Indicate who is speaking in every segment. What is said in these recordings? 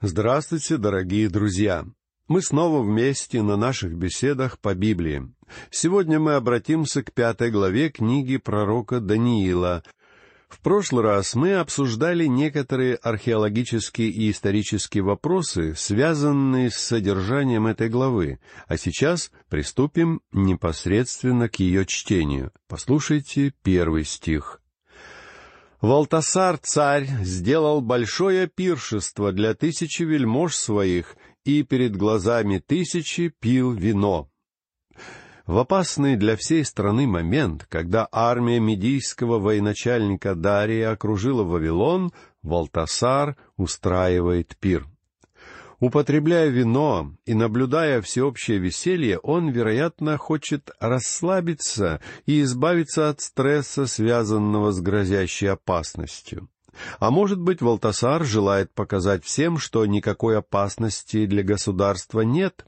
Speaker 1: Здравствуйте, дорогие друзья! Мы снова вместе на наших беседах по Библии. Сегодня мы обратимся к 5 главе книги пророка Даниила. В прошлый раз мы обсуждали некоторые археологические и исторические вопросы, связанные с содержанием этой главы, а сейчас приступим непосредственно к ее чтению. Послушайте 1 стих. «Валтасар царь сделал большое пиршество для 1000 вельмож своих, и перед глазами 1000 пил вино». В опасный для всей страны момент, когда армия медийского военачальника Дария окружила Вавилон, Валтасар устраивает пир. Употребляя вино и наблюдая всеобщее веселье, он, вероятно, хочет расслабиться и избавиться от стресса, связанного с грозящей опасностью. А может быть, Валтасар желает показать всем, что никакой опасности для государства нет?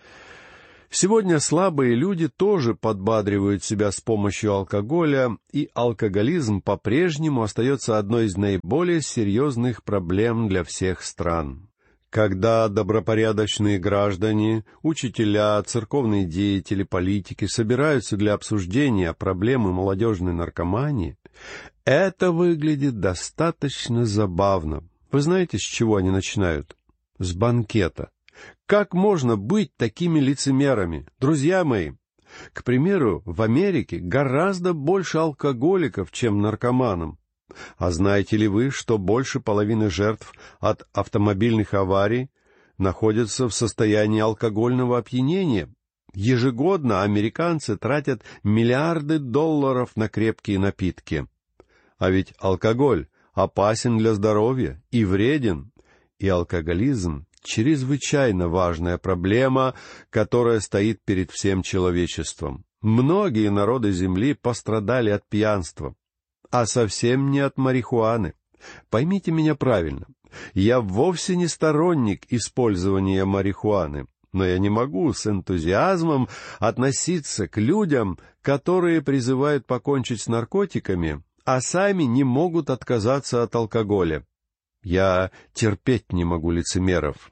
Speaker 1: Сегодня слабые люди тоже подбадривают себя с помощью алкоголя, и алкоголизм по-прежнему остается одной из наиболее серьезных проблем для всех стран. Когда добропорядочные граждане, учителя, церковные деятели, политики собираются для обсуждения проблемы молодежной наркомании, это выглядит достаточно забавно. Вы знаете, с чего они начинают? С банкета. Как можно быть такими лицемерами? Друзья мои, к примеру, в Америке гораздо больше алкоголиков, чем наркоманов. А знаете ли вы, что больше половины жертв от автомобильных аварий находятся в состоянии алкогольного опьянения? Ежегодно американцы тратят миллиарды долларов на крепкие напитки. А ведь алкоголь опасен для здоровья и вреден, и алкоголизм — чрезвычайно важная проблема, которая стоит перед всем человечеством. Многие народы Земли пострадали от пьянства, а совсем не от марихуаны. Поймите меня правильно, я вовсе не сторонник использования марихуаны, но я не могу с энтузиазмом относиться к людям, которые призывают покончить с наркотиками, а сами не могут отказаться от алкоголя. Я терпеть не могу лицемеров.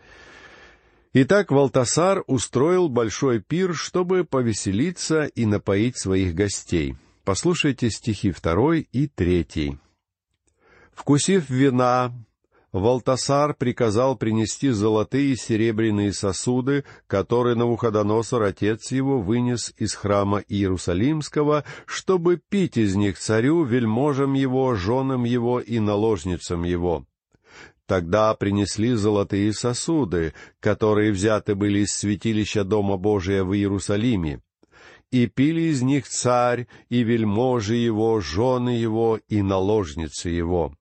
Speaker 1: Итак, Валтасар устроил большой пир, чтобы повеселиться и напоить своих гостей. Послушайте стихи 2 и 3. «Вкусив вина, Валтасар приказал принести золотые и серебряные сосуды, которые Навуходоносор, отец его, вынес из храма Иерусалимского, чтобы пить из них царю, вельможам его, женам его и наложницам его. Тогда принесли золотые сосуды, которые взяты были из святилища Дома Божия в Иерусалиме, и пили из них царь, и вельможи его, жены его и наложницы его».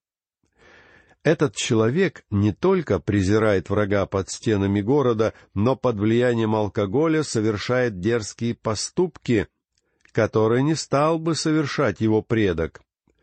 Speaker 1: Этот человек не только презирает врага под стенами города, но под влиянием алкоголя совершает дерзкие поступки, которые не стал бы совершать его предок.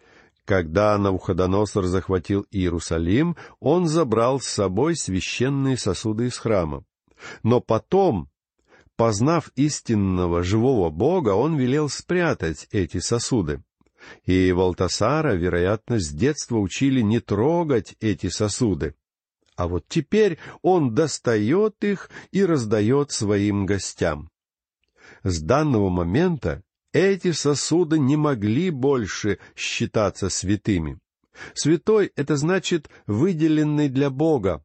Speaker 1: Когда Навуходоносор захватил Иерусалим, он забрал с собой священные сосуды из храма. Но потом, познав истинного живого Бога, он велел спрятать эти сосуды. И Валтасара, вероятно, с детства учили не трогать эти сосуды. А вот теперь он достает их и раздает своим гостям. С данного момента эти сосуды не могли больше считаться святыми. Святой — это значит выделенный для Бога.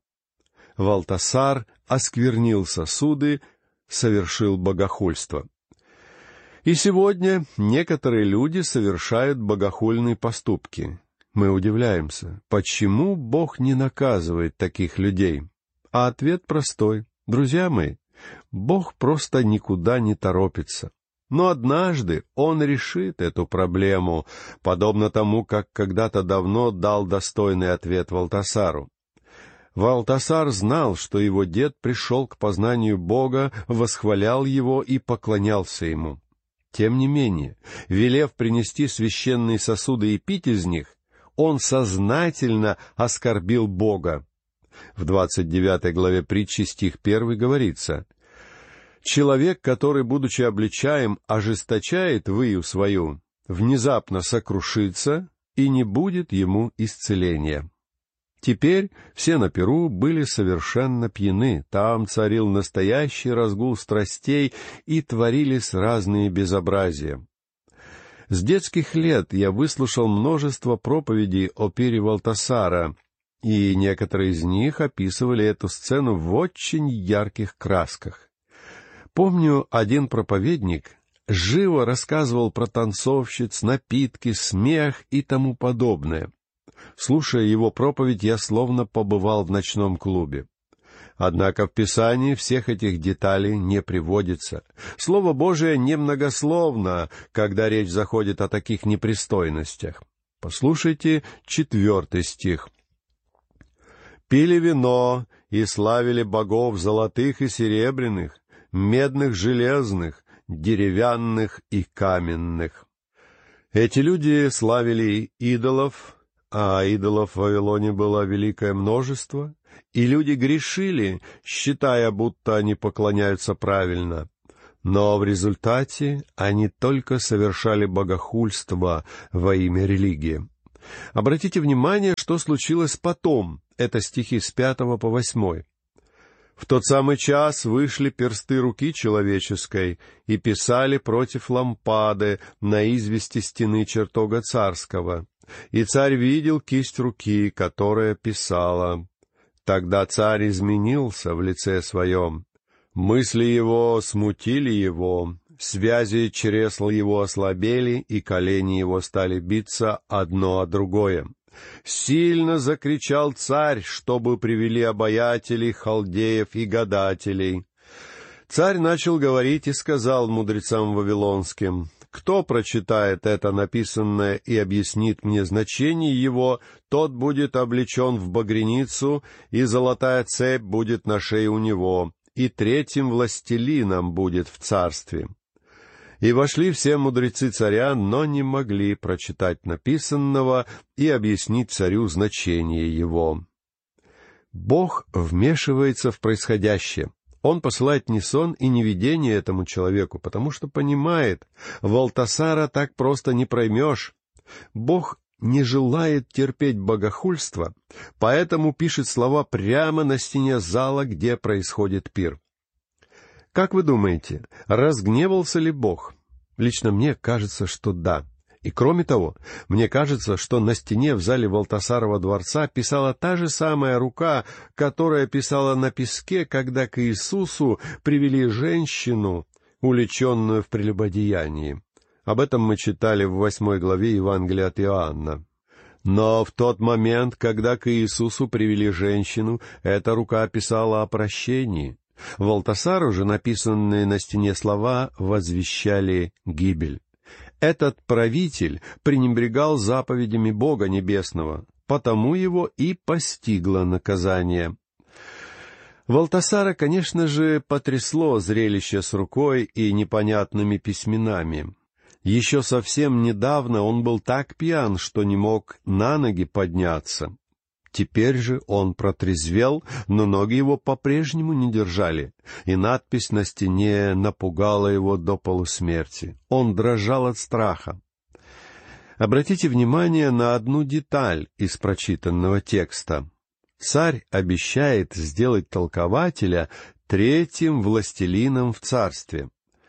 Speaker 1: Валтасар осквернил сосуды, совершил богохульство. И сегодня некоторые люди совершают богохульные поступки. Мы удивляемся, почему Бог не наказывает таких людей? А ответ простой. Друзья мои, Бог просто никуда не торопится. Но однажды Он решит эту проблему, подобно тому, как когда-то давно дал достойный ответ Валтасару. Валтасар знал, что его дед пришел к познанию Бога, восхвалял Его и поклонялся Ему. Тем не менее, велев принести священные сосуды и пить из них, он сознательно оскорбил Бога. В 29 главе притчи стих 1 говорится: «Человек, который, будучи обличаем, ожесточает выю свою, внезапно сокрушится, и не будет ему исцеления». Теперь все на пиру были совершенно пьяны, там царил настоящий разгул страстей и творились разные безобразия. С детских лет я выслушал множество проповедей о пире Валтасара, и некоторые из них описывали эту сцену в очень ярких красках. Помню, один проповедник живо рассказывал про танцовщиц, напитки, смех и тому подобное. Слушая его проповедь, я словно побывал в ночном клубе. Однако в Писании всех этих деталей не приводится. Слово Божие немногословно, когда речь заходит о таких непристойностях. Послушайте 4 стих. «Пили вино и славили богов золотых и серебряных, медных, железных, деревянных и каменных». Эти люди славили идолов, а идолов в Вавилоне было великое множество, и люди грешили, считая, будто они поклоняются правильно. Но в результате они только совершали богохульство во имя религии. Обратите внимание, что случилось потом. Это стихи с 5 по 8. «В тот самый час вышли персты руки человеческой и писали против лампады на извести стены чертога царского. И царь видел кисть руки, которая писала. Тогда царь изменился в лице своем. Мысли его смутили его, связи чресл его ослабели, и колени его стали биться одно о другое. Сильно закричал царь, чтобы привели обаятелей, халдеев и гадателей. Царь начал говорить и сказал мудрецам вавилонским: «Кто прочитает это написанное и объяснит мне значение его, тот будет облечен в багряницу, и золотая цепь будет на шее у него, и третьим властелином будет в царстве». И вошли все мудрецы царя, но не могли прочитать написанного и объяснить царю значение его. Бог вмешивается в происходящее. Он посылает не сон и не видение этому человеку, потому что понимает, Валтасара так просто не проймешь. Бог не желает терпеть богохульство, поэтому пишет слова прямо на стене зала, где происходит пир. Как вы думаете, разгневался ли Бог? Лично мне кажется, что да. И кроме того, мне кажется, что на стене в зале Валтасарова дворца писала та же самая рука, которая писала на песке, когда к Иисусу привели женщину, уличенную в прелюбодеянии. Об этом мы читали в 8 главе Евангелия от Иоанна. Но в тот момент, когда к Иисусу привели женщину, эта рука писала о прощении. Валтасару же написанные на стене слова возвещали гибель. Этот правитель пренебрегал заповедями Бога Небесного, потому его и постигло наказание. Валтасара, конечно же, потрясло зрелище с рукой и непонятными письменами. Еще совсем недавно он был так пьян, что не мог на ноги подняться. Теперь же он протрезвел, но ноги его по-прежнему не держали, и надпись на стене напугала его до полусмерти. Он дрожал от страха. Обратите внимание на одну деталь из прочитанного текста. Царь обещает сделать толкователя третьим властелином в царстве.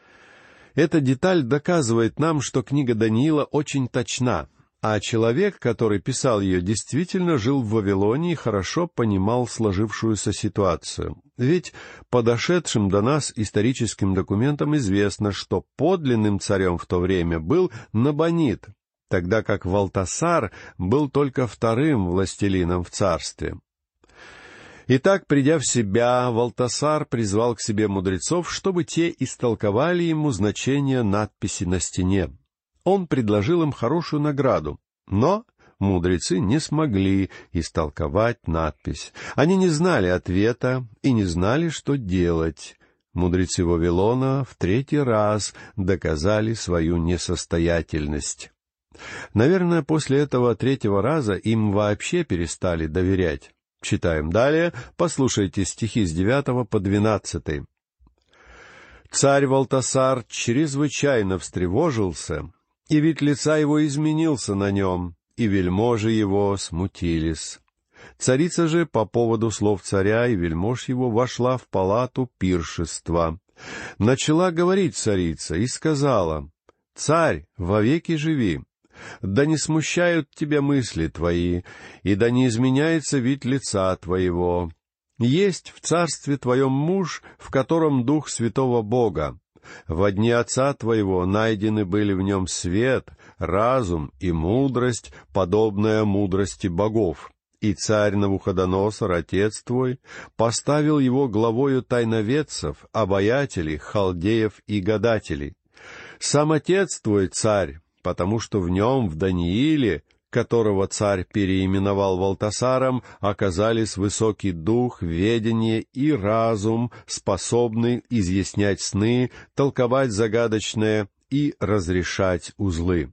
Speaker 1: Эта деталь доказывает нам, что книга Даниила очень точна, а человек, который писал ее, действительно жил в Вавилоне и хорошо понимал сложившуюся ситуацию. Ведь по дошедшим до нас историческим документам известно, что подлинным царем в то время был Набонид, тогда как Валтасар был только вторым властелином в царстве. Итак, придя в себя, Валтасар призвал к себе мудрецов, чтобы те истолковали ему значение надписи на стене. Он предложил им хорошую награду, но мудрецы не смогли истолковать надпись. Они не знали ответа и не знали, что делать. Мудрецы Вавилона в 3-й раз доказали свою несостоятельность. Наверное, после этого 3-го раза им вообще перестали доверять. Читаем далее, послушайте стихи с 9 по 12. «Царь Валтасар чрезвычайно встревожился, и вид лица его изменился на нем, и вельможи его смутились. Царица же по поводу слов царя и вельмож его вошла в палату пиршества. Начала говорить царица и сказала: «Царь, вовеки живи! Да не смущают тебя мысли твои, и да не изменяется вид лица твоего. Есть в царстве твоем муж, в котором дух святого Бога. Во дни отца твоего найдены были в нем свет, разум и мудрость, подобная мудрости богов. И царь Навуходоносор, отец твой, поставил его главою тайноведцев, обаятелей, халдеев и гадателей. Сам отец твой царь, потому что в нем, в Данииле, которого царь переименовал Валтасаром, оказались высокий дух, ведение и разум, способный изъяснять сны, толковать загадочное и разрешать узлы.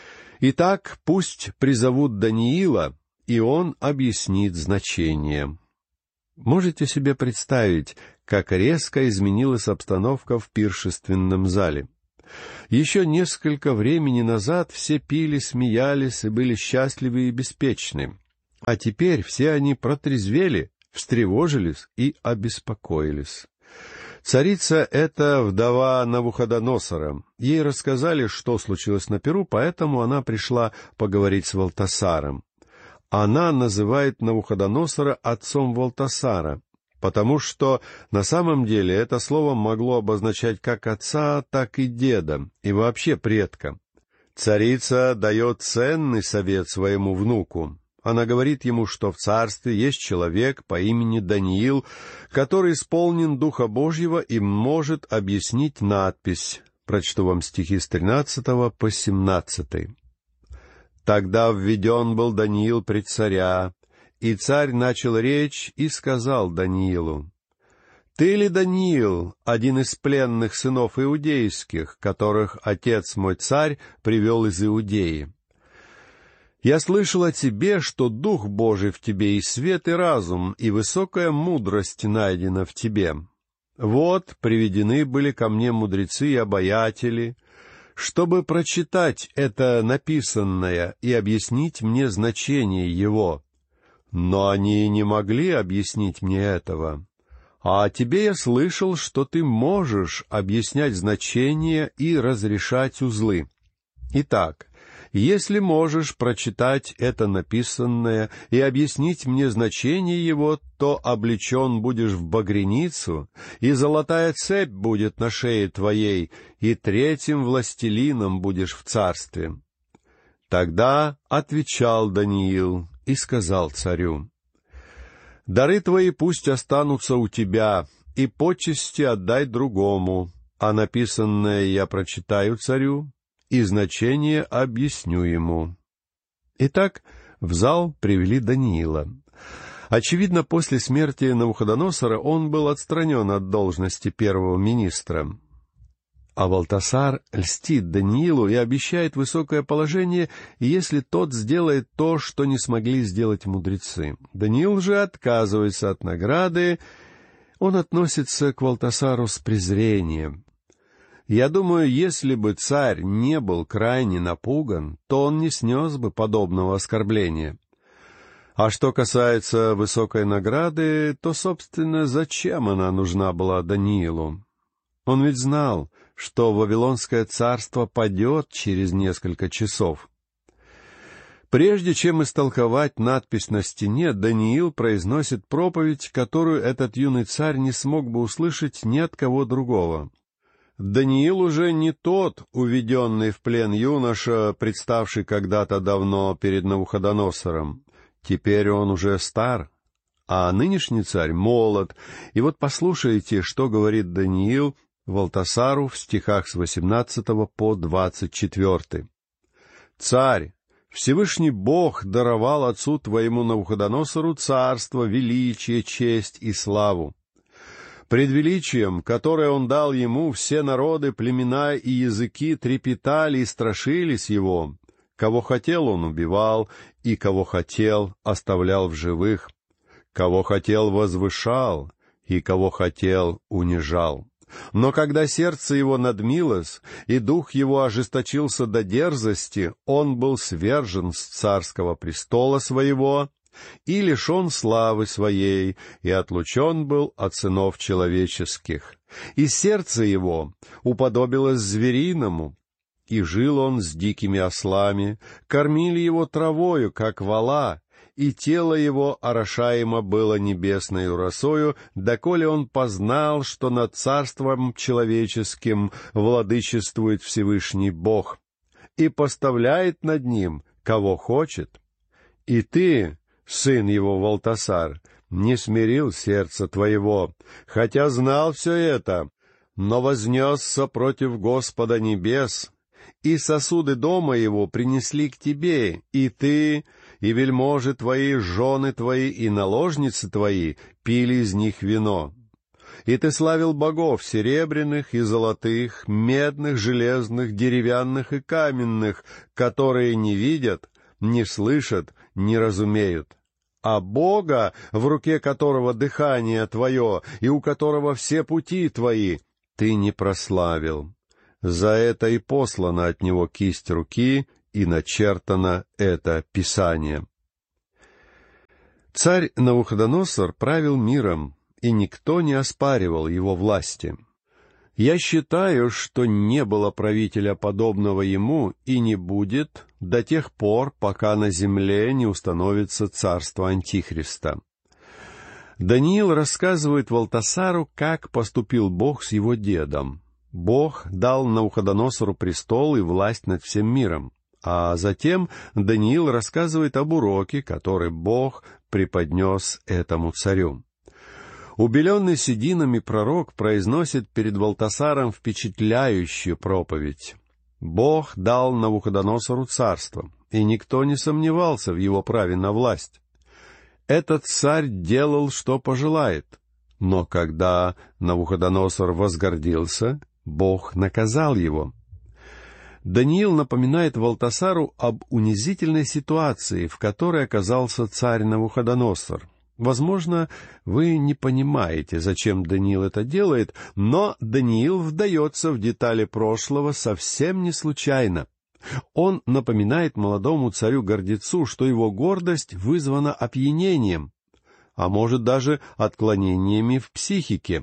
Speaker 1: Итак, пусть призовут Даниила, и он объяснит значение». Можете себе представить, как резко изменилась обстановка в пиршественном зале. Еще несколько времени назад все пили, смеялись и были счастливы и беспечны. А теперь все они протрезвели, встревожились и обеспокоились. Царица — это вдова Навуходоносора. Ей рассказали, что случилось на пиру, поэтому она пришла поговорить с Валтасаром. Она называет Навуходоносора отцом Валтасара, потому что на самом деле это слово могло обозначать как отца, так и деда, и вообще предка. Царица дает ценный совет своему внуку. Она говорит ему, что в царстве есть человек по имени Даниил, который исполнен Духа Божьего и может объяснить надпись. Прочту вам стихи с 13 по 17. «Тогда введен был Даниил пред царя, и царь начал речь и сказал Даниилу: «Ты ли, Даниил, один из пленных сынов иудейских, которых отец мой царь привел из Иудеи? Я слышал о тебе, что Дух Божий в тебе, и свет, и разум, и высокая мудрость найдена в тебе. Вот приведены были ко мне мудрецы и обаятели, чтобы прочитать это написанное и объяснить мне значение его. Но они не могли объяснить мне этого. А о тебе я слышал, что ты можешь объяснять значения и разрешать узлы. Итак, если можешь прочитать это написанное и объяснить мне значение его, то облечен будешь в багряницу, и золотая цепь будет на шее твоей, и третьим властелином будешь в царстве». Тогда отвечал Даниил и сказал царю: «Дары твои пусть останутся у тебя, и почести отдай другому, а написанное я прочитаю царю, и значение объясню ему». Итак, в зал привели Даниила. Очевидно, после смерти Навуходоносора он был отстранен от должности первого министра. А Валтасар льстит Даниилу и обещает высокое положение, если тот сделает то, что не смогли сделать мудрецы. Даниил же отказывается от награды, он относится к Валтасару с презрением. Я думаю, если бы царь не был крайне напуган, то он не снес бы подобного оскорбления. А что касается высокой награды, то, собственно, зачем она нужна была Даниилу? Он ведь знал, что Вавилонское царство падет через несколько часов. Прежде чем истолковать надпись на стене, Даниил произносит проповедь, которую этот юный царь не смог бы услышать ни от кого другого. Даниил уже не тот уведенный в плен юноша, представший когда-то давно перед Навуходоносором. Теперь он уже стар, а нынешний царь молод. И вот послушайте, что говорит Даниил Валтасару в стихах с 18 по 24. «Царь, Всевышний Бог даровал отцу твоему Навуходоносору царство, величие, честь и славу. Пред величием, которое он дал ему, все народы, племена и языки трепетали и страшились его. Кого хотел, он убивал, и кого хотел, оставлял в живых. Кого хотел, возвышал, и кого хотел, унижал. Но когда сердце его надмилось, и дух его ожесточился до дерзости, он был свержен с царского престола своего, и лишен славы своей, и отлучен был от сынов человеческих. И сердце его уподобилось звериному, и жил он с дикими ослами, кормили его травою, как вола, и тело его орошаемо было небесною росою, доколе он познал, что над царством человеческим владычествует Всевышний Бог, и поставляет над ним, кого хочет. И ты, сын его Валтасар, не смирил сердце твоего, хотя знал все это, но вознесся против Господа небес, и сосуды дома его принесли к тебе, и ты, и вельможи твои, жены твои и наложницы твои пили из них вино. И ты славил богов серебряных и золотых, медных, железных, деревянных и каменных, которые не видят, не слышат, не разумеют. А Бога, в руке которого дыхание твое, и у которого все пути твои, ты не прославил. За это и послана от него кисть руки, и начертано это Писание. Царь Навуходоносор правил миром, и никто не оспаривал его власти. Я считаю, что не было правителя, подобного ему, и не будет до тех пор, пока на земле не установится царство Антихриста. Даниил рассказывает Валтасару, как поступил Бог с его дедом. Бог дал Навуходоносору престол и власть над всем миром. А затем Даниил рассказывает об уроке, который Бог преподнес этому царю. Убеленный сединами пророк произносит перед Валтасаром впечатляющую проповедь. Бог дал Навуходоносору царство, и никто не сомневался в его праве на власть. Этот царь делал, что пожелает, но когда Навуходоносор возгордился, Бог наказал его. Даниил напоминает Валтасару об унизительной ситуации, в которой оказался царь Навуходоносор. Возможно, вы не понимаете, зачем Даниил это делает, но Даниил вдается в детали прошлого совсем не случайно. Он напоминает молодому царю-гордецу, что его гордость вызвана опьянением, а может даже отклонениями в психике.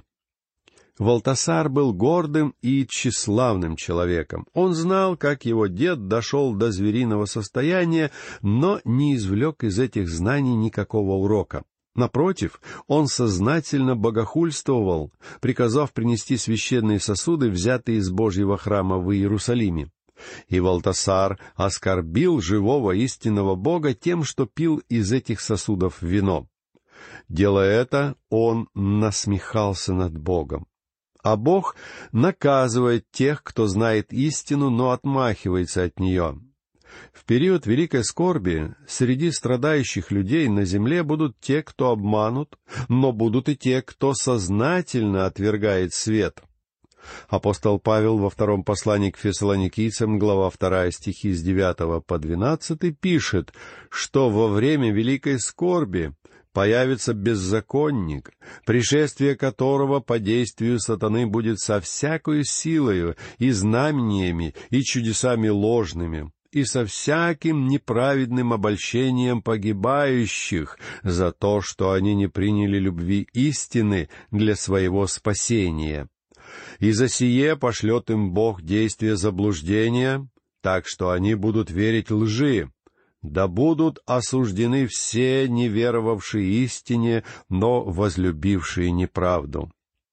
Speaker 1: Валтасар был гордым и тщеславным человеком. Он знал, как его дед дошел до звериного состояния, но не извлек из этих знаний никакого урока. Напротив, он сознательно богохульствовал, приказав принести священные сосуды, взятые из Божьего храма в Иерусалиме. И Валтасар оскорбил живого истинного Бога тем, что пил из этих сосудов вино. Делая это, он насмехался над Богом. А Бог наказывает тех, кто знает истину, но отмахивается от нее. В период великой скорби среди страдающих людей на земле будут те, кто обманут, но будут и те, кто сознательно отвергает свет. Апостол Павел во втором послании к Фессалоникийцам, глава 2, стихи с 9 по 12, пишет, что во время великой скорби появится беззаконник, пришествие которого по действию сатаны будет со всякою силою и знамениями, и чудесами ложными, и со всяким неправедным обольщением погибающих за то, что они не приняли любви истины для своего спасения. И за сие пошлет им Бог действие заблуждения, так что они будут верить лжи. Да будут осуждены все неверовавшие истине, но возлюбившие неправду.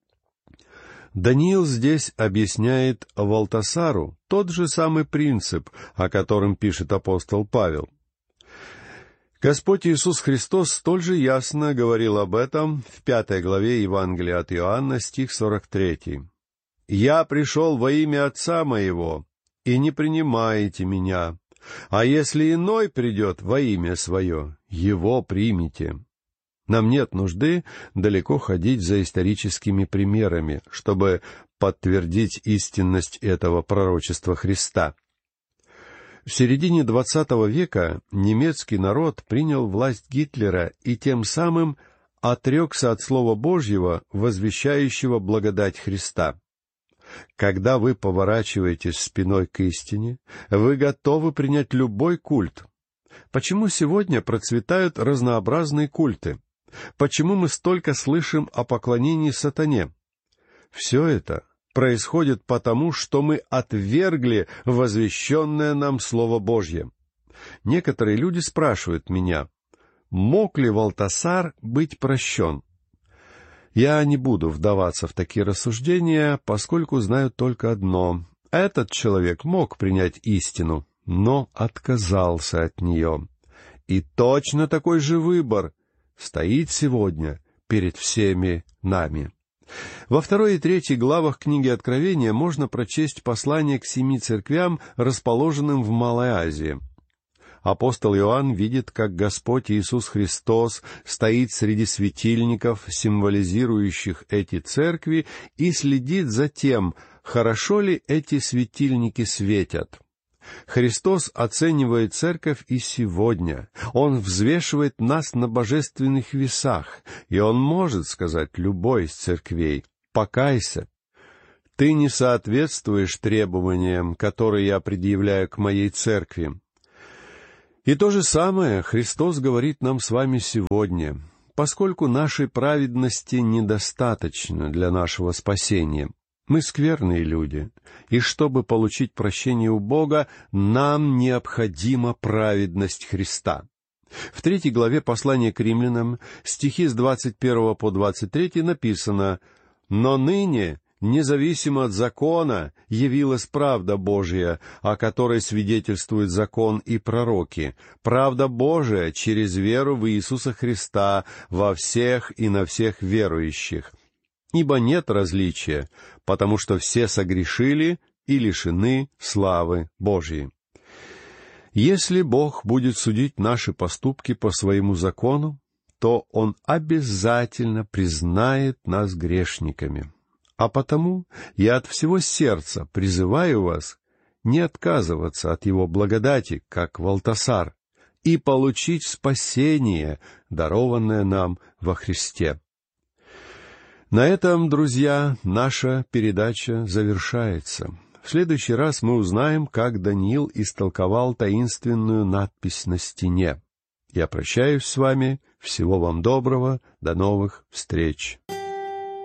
Speaker 1: Даниил здесь объясняет Валтасару тот же самый принцип, о котором пишет апостол Павел. Господь Иисус Христос столь же ясно говорил об этом в 5 главе Евангелия от Иоанна, стих 43. «Я пришел во имя Отца моего, и не принимаете меня, а если иной придет во имя свое, его примите». Нам нет нужды далеко ходить за историческими примерами, чтобы подтвердить истинность этого пророчества Христа. В середине XX века немецкий народ принял власть Гитлера и тем самым отрекся от Слова Божьего, возвещающего благодать Христа. Когда вы поворачиваетесь спиной к истине, вы готовы принять любой культ. Почему сегодня процветают разнообразные культы? Почему мы столько слышим о поклонении сатане? Все это происходит потому, что мы отвергли возвещенное нам Слово Божье. Некоторые люди спрашивают меня, мог ли Валтасар быть прощен? Я не буду вдаваться в такие рассуждения, поскольку знаю только одно. Этот человек мог принять истину, но отказался от нее. И точно такой же выбор стоит сегодня перед всеми нами. Во 2 и 3 главах книги Откровения можно прочесть послание к 7 церквям, расположенным в Малой Азии. Апостол Иоанн видит, как Господь Иисус Христос стоит среди светильников, символизирующих эти церкви, и следит за тем, хорошо ли эти светильники светят. Христос оценивает церковь и сегодня. Он взвешивает нас на божественных весах, и Он может сказать любой из церквей: «Покайся, ты не соответствуешь требованиям, которые я предъявляю к моей церкви». И то же самое Христос говорит нам с вами сегодня, поскольку нашей праведности недостаточно для нашего спасения. Мы скверные люди, и чтобы получить прощение у Бога, нам необходима праведность Христа. В 3 главе послания к римлянам, стихи с 21 по 23 написано: «Но ныне, независимо от закона, явилась правда Божия, о которой свидетельствует закон и пророки, правда Божия через веру в Иисуса Христа во всех и на всех верующих. Ибо нет различия, потому что все согрешили и лишены славы Божией». Если Бог будет судить наши поступки по своему закону, то Он обязательно признает нас грешниками. А потому я от всего сердца призываю вас не отказываться от Его благодати, как Валтасар, и получить спасение, дарованное нам во Христе. На этом, друзья, наша передача завершается. В следующий раз мы узнаем, как Даниил истолковал таинственную надпись на стене. Я прощаюсь с вами. Всего вам доброго. До новых встреч.